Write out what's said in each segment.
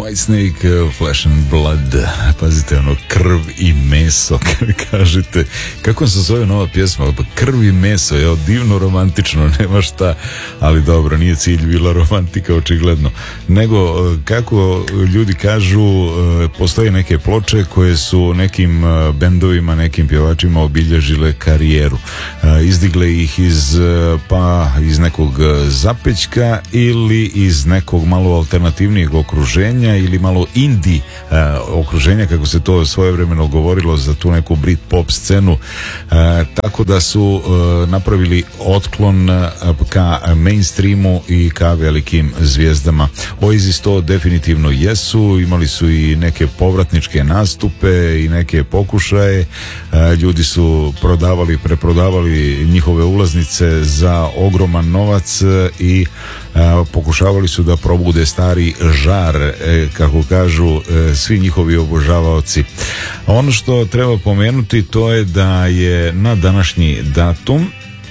Whitesnake, Flesh and Blood. Pazite, ono, krv i meso, kažete. Kako se zove nova pjesma? Pa krv i meso, je divno romantično, nema šta, ali dobro, nije cilj bila romantika, očigledno. Nego, kako ljudi kažu, postoje neke ploče koje su nekim bendovima, nekim pjevačima obilježile karijeru. Izdigle ih iz nekog zapećka ili iz nekog malo alternativnijeg okruženja ili malo indie okruženja, kako se to svojevremeno govorilo za tu neku Brit pop scenu, tako da su napravili otklon ka mainstreamu i ka velikim zvijezdama. Oasis to definitivno jesu, imali su i neke povratničke nastupe i neke pokušaje, ljudi su preprodavali njihove ulaznice za ogroman novac i pokušavali su da probude stari žar, kako kažu svi njihovi obožavaoci. Ono što treba pomenuti, to je da je na današnji datum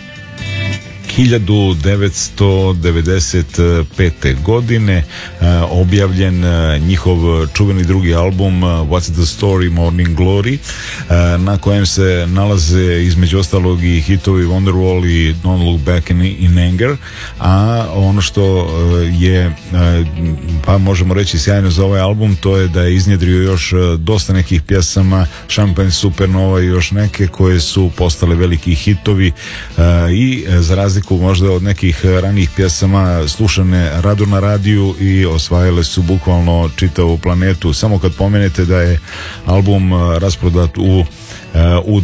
1995. godine objavljen njihov čuveni drugi album What's the Story, Morning Glory, na kojem se nalaze između ostalog i hitovi Wonderwall i Don't Look Back in Anger, a ono što je, pa možemo reći, sjajno za ovaj album, to je da je iznjedrio još dosta nekih pjesama, Champagne Supernova i još neke koje su postale veliki hitovi i za razliku možda od nekih ranijih pjesama slušane rado na radiju i osvajale su bukvalno čitavu planetu. Samo kad pomenete da je album rasprodat u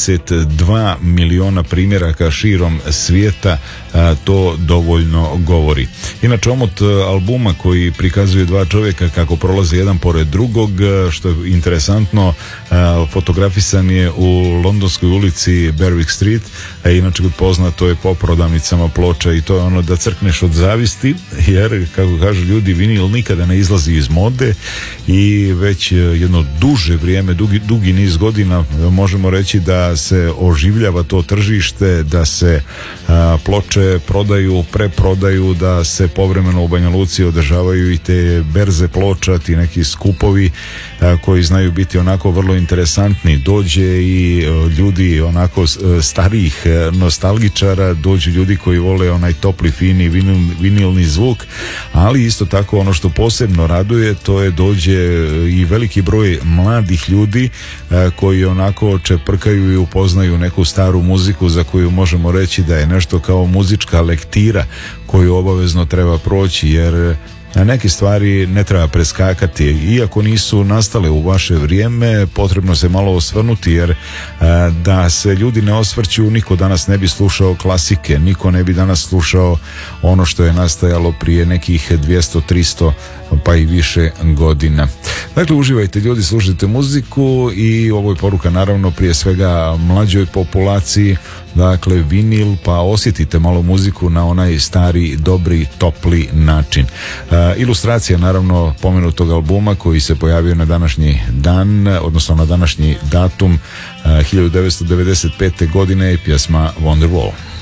22 miliona primjeraka širom svijeta, to dovoljno govori. Inače, omot albuma koji prikazuje dva čovjeka kako prolaze jedan pored drugog, što je interesantno, fotografisan je u londonskoj ulici Berwick Street, a inače poznato je po prodavnicama ploča, i to je ono da crkneš od zavisti, jer, kako kažu ljudi, vinil nikada ne izlazi iz mode i već jedno duže vrijeme, dugi niz godina možemo reći da se oživljava to tržište, da se ploče prodaju, preprodaju, da se povremeno u Banja Luci održavaju i te berze ploča, ti neki skupovi koji znaju biti onako vrlo interesantni. Dođe i ljudi onako starijih nostalgičara, dođu ljudi koji vole onaj topli, fini vinilni zvuk, ali isto tako ono što posebno raduje, to je dođe i veliki broj mladih ljudi koji onako čeprkaju i upoznaju neku staru muziku za koju možemo reći da je nešto kao muzička lektira koju obavezno treba proći, jer na neke stvari ne treba preskakati. Iako nisu nastale u vaše vrijeme, potrebno se malo osvrnuti, jer da se ljudi ne osvrću, niko danas ne bi slušao klasike, niko ne bi danas slušao ono što je nastajalo prije nekih 200, 300 pa i više godina. Dakle, uživajte ljudi, slušajte muziku, i ovo je poruka naravno prije svega mlađoj populaciji. Dakle, vinil, pa osjetite malo muziku na onaj stari, dobri, topli način. Ilustracija naravno pomenutog albuma koji se pojavio na današnji dan, odnosno na današnji datum 1995. godine, je pjesma Wonderwall.